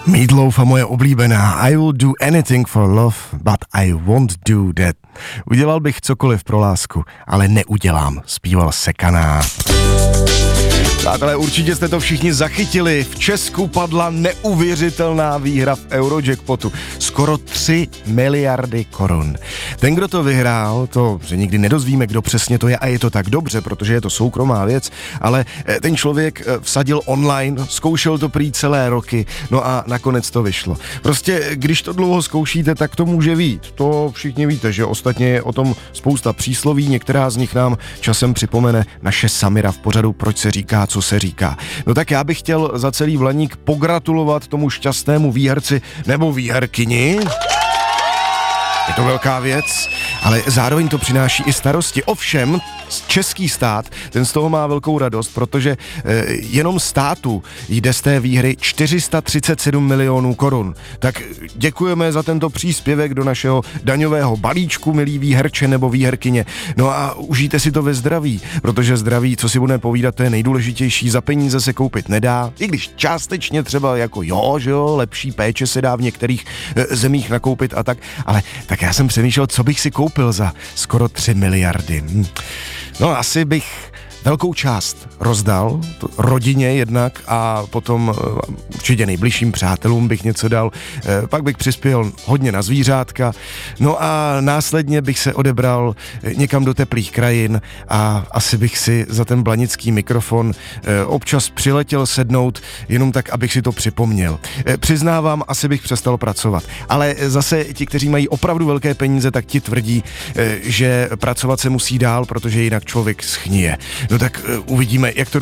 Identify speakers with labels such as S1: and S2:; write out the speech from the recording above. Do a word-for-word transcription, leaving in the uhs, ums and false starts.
S1: Meat Loaf a moje oblíbená I will do anything for love, but I won't do that. Udělal bych cokoliv pro lásku, ale neudělám, zpíval Sekaná. Přátelé, určitě jste to všichni zachytili. V Česku padla neuvěřitelná výhra v Eurojackpotu. Skoro tři miliardy korun. Ten, kdo to vyhrál, to se nikdy nedozvíme, kdo přesně to je, a je to tak dobře, protože je to soukromá věc, ale ten člověk vsadil online, zkoušel to prý celé roky, no a nakonec to vyšlo. Prostě, když to dlouho zkoušíte, tak to může vyjít. To všichni víte, že ostatně je o tom spousta přísloví, některá z nich nám časem připomene naše Samira v pořadu Proč se říká, co se říká. No tak já bych chtěl za celý Vlaník pogratulovat tomu šťastnému výherci nebo výherkyni. Je to velká věc, ale zároveň to přináší i starosti. Ovšem, český stát, ten z toho má velkou radost, protože eh, jenom státu jde z té výhry čtyři sta třicet sedm milionů korun. Tak děkujeme za tento příspěvek do našeho daňového balíčku, milí výherče nebo výherkyně. No a užijte si to ve zdraví, protože zdraví, co si budeme povídat, to je nejdůležitější. Za peníze se koupit nedá, i když částečně třeba jako jo, že jo, lepší péče se dá v některých eh, zemích nakoupit a tak, ale tak já jsem přemýšlel, co bych si koupil za skoro tři miliardy. Hm. No asi bych velkou část rozdal rodině jednak a potom určitě nejbližším přátelům bych něco dal, pak bych přispěl hodně na zvířátka, no a následně bych se odebral někam do teplých krajin a asi bych si za ten blanický mikrofon občas přiletěl sednout, jenom tak, abych si to připomněl. Přiznávám, asi bych přestal pracovat, ale zase ti, kteří mají opravdu velké peníze, tak ti tvrdí, že pracovat se musí dál, protože jinak člověk schnije. No tak uvidíme, jak to